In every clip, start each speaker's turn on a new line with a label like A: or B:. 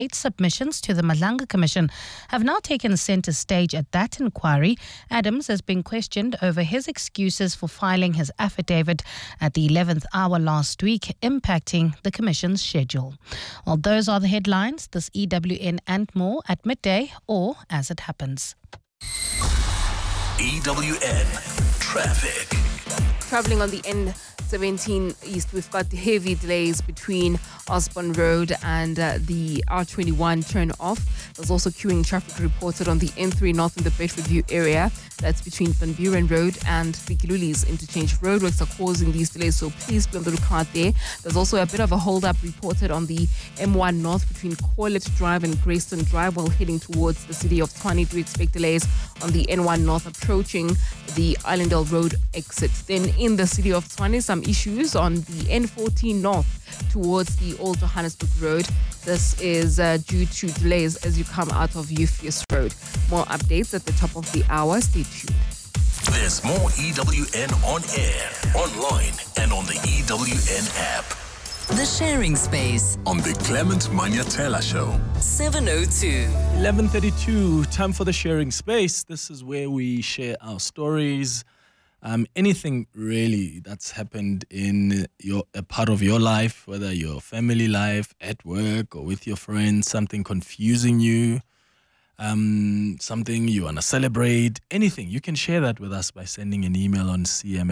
A: 8 submissions to the Madlanga Commission have now taken centre stage at that inquiry. Adams has been questioned over his excuses for filing his affidavit at the 11th hour last week, impacting the Commission's schedule. Well, those are the headlines. This EWN and more at midday or as it happens.
B: EWN Traffic.
C: Travelling on the N17 East, we've got heavy delays between Osborne Road and the R21 turn off. There's also queuing traffic reported on the N3 North in the Bedfordview area. That's between Van Buren Road and Fikiluli's interchange. Roadworks are causing these delays, so please be on the lookout there. There's also a bit of a hold-up reported on the M1 North between Corlett Drive and Grayston Drive while heading towards the city of Tshwane. Do expect delays on the N1 North approaching the Islandale Road exit. Then in the city of Tshwane, some issues on the N14 North towards the Old Johannesburg Road. This is due to delays as you come out of Euphues Road. More updates at the top of the hour. Stay tuned.
B: There's more EWN on air, online, and on the EWN app.
D: The Sharing Space
B: On the Clement Manyatela Show.
D: 702.
E: 11:32, time for the Sharing Space. This is where we share our stories. Anything really that's happened in a part of your life, whether your family life, at work, or with your friends, something confusing you, something you want to celebrate, anything. You can share that with us by sending an email on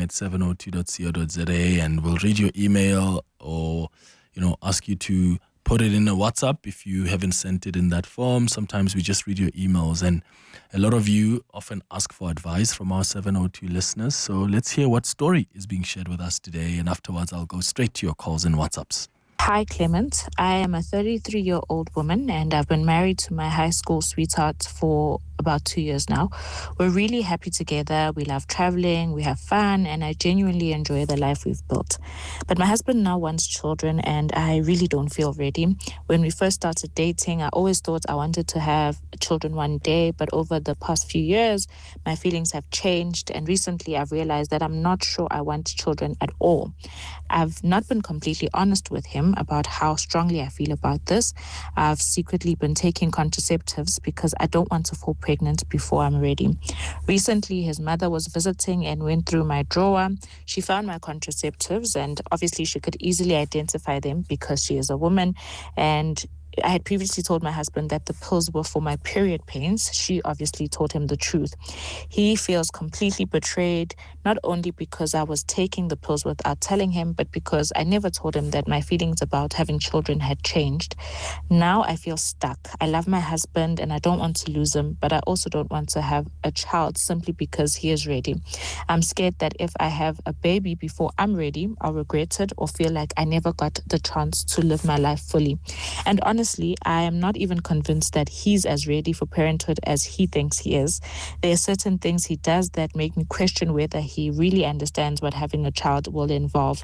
E: cm@702.co.za, and we'll read your email or, ask you to put it in a WhatsApp if you haven't sent it in that form. Sometimes we just read your emails, and a lot of you often ask for advice from our 702 listeners. So let's hear what story is being shared with us today, and afterwards I'll go straight to your calls and WhatsApps.
F: Hi, Clement. I am a 33-year-old woman, and I've been married to my high school sweetheart for about 2 years now. We're really happy together. We love traveling, we have fun, and I genuinely enjoy the life we've built. But my husband now wants children, and I really don't feel ready. When we first started dating, I always thought I wanted to have children one day, but over the past few years, my feelings have changed, and recently I've realized that I'm not sure I want children at all. I've not been completely honest with him about how strongly I feel about this. I've secretly been taking contraceptives because I don't want to fall pregnant before I'm ready. Recently, his mother was visiting and went through my drawer. She found my contraceptives, and obviously she could easily identify them because she is a woman. And I had previously told my husband that the pills were for my period pains. She obviously told him the truth. He feels completely betrayed, not only because I was taking the pills without telling him, but because I never told him that my feelings about having children had changed. Now I feel stuck. I love my husband and I don't want to lose him, but I also don't want to have a child simply because he is ready. I'm scared that if I have a baby before I'm ready, I'll regret it or feel like I never got the chance to live my life fully. And honestly, I am not even convinced that he's as ready for parenthood as he thinks he is. There are certain things he does that make me question whether he really understands what having a child will involve.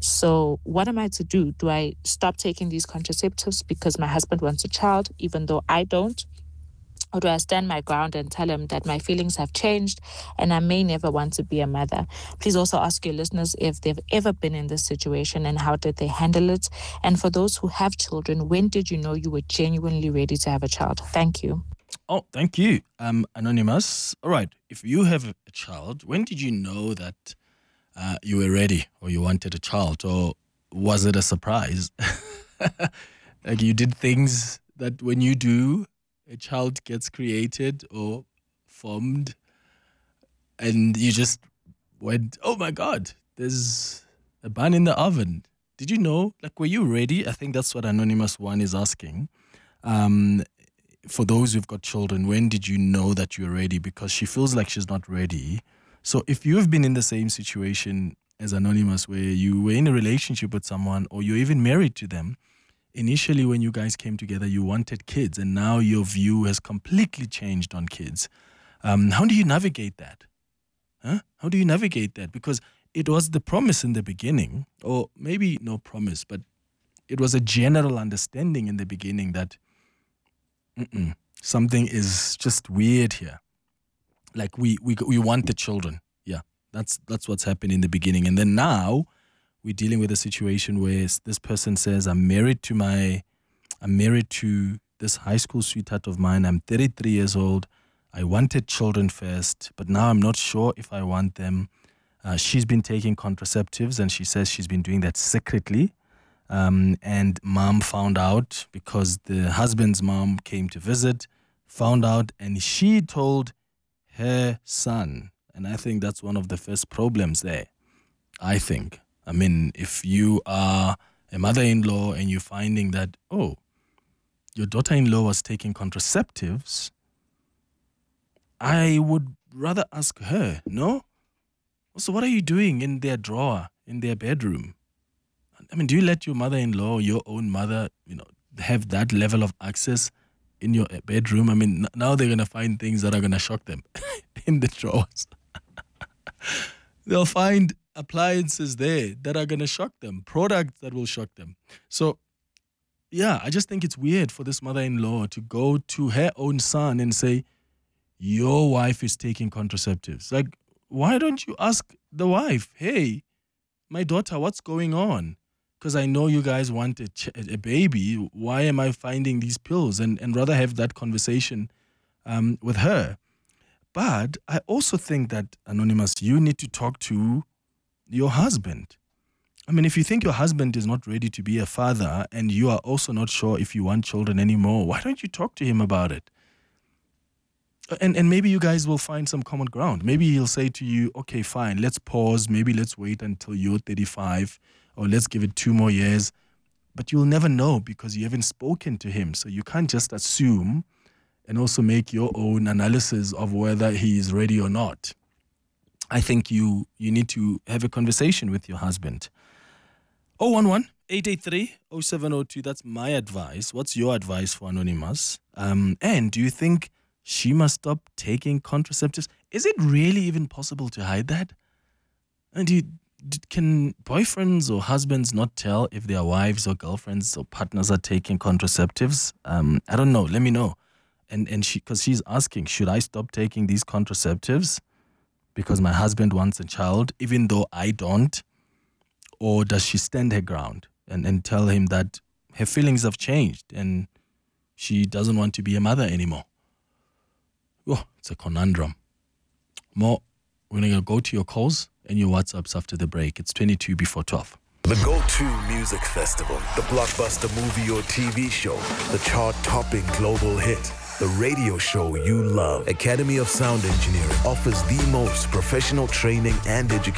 F: So what am I to do? Do I stop taking these contraceptives because my husband wants a child, even though I don't? Or do I stand my ground and tell him that my feelings have changed and I may never want to be a mother? Please also ask your listeners if they've ever been in this situation and how did they handle it. And for those who have children, when did you know you were genuinely ready to have a child? Thank you.
E: Oh, thank you, Anonymous. All right, if you have a child, when did you know that you were ready or you wanted a child? Or was it a surprise? Like you did things that when you do, a child gets created or formed, and you just went, oh my God, there's a bun in the oven. Did you know? Like, were you ready? I think that's what Anonymous One is asking. For those who've got children, when did you know that you're ready? Because she feels like she's not ready. So if you've been in the same situation as Anonymous, where you were in a relationship with someone or you're even married to them, initially, when you guys came together, you wanted kids, and now your view has completely changed on kids. How do you navigate that? How do you navigate that? Because it was the promise in the beginning, or maybe no promise, but it was a general understanding in the beginning that something is just weird here. Like we want the children. Yeah, that's what's happened in the beginning, and then now we're dealing with a situation where this person says, I'm married to this high school sweetheart of mine, I'm 33 years old. I wanted children first, but now I'm not sure if I want them. She's been taking contraceptives, and she says she's been doing that secretly. And mom found out because the husband's mom came to visit, found out, and she told her son. And I think that's one of the first problems there. I think. I mean, if you are a mother-in-law and you're finding that, oh, your daughter-in-law was taking contraceptives, I would rather ask her, no? So what are you doing in their drawer, in their bedroom? I mean, do you let your mother-in-law, your own mother, have that level of access in your bedroom? I mean, now they're going to find things that are going to shock them in the drawers. They'll find appliances there that are going to shock them, products that will shock them. So, yeah, I just think it's weird for this mother-in-law to go to her own son and say, your wife is taking contraceptives. Like, why don't you ask the wife, hey, my daughter, what's going on? Because I know you guys want a baby. Why am I finding these pills? And rather have that conversation with her. But I also think that, Anonymous, you need to talk to your husband. I mean, if you think your husband is not ready to be a father and you are also not sure if you want children anymore, why don't you talk to him about it? And maybe you guys will find some common ground. Maybe he'll say to you, okay, fine, let's pause. Maybe let's wait until you're 35 or let's give it 2 more years. But you'll never know because you haven't spoken to him. So you can't just assume and also make your own analysis of whether he is ready or not. I think you need to have a conversation with your husband. 011-883-0702, that's my advice. What's your advice for Anonymous? And do you think she must stop taking contraceptives? Is it really even possible to hide that? And can boyfriends or husbands not tell if their wives or girlfriends or partners are taking contraceptives? I don't know. Let me know. And because she's asking, should I stop taking these contraceptives because my husband wants a child, even though I don't? Or does she stand her ground and tell him that her feelings have changed and she doesn't want to be a mother anymore? Oh, it's a conundrum. More, we're going to go to your calls and your WhatsApps after the break. It's 22 before 12.
B: The go-to music festival, the blockbuster movie or TV show, the chart-topping global hit, the radio show you love. Academy of Sound Engineering offers the most professional training and education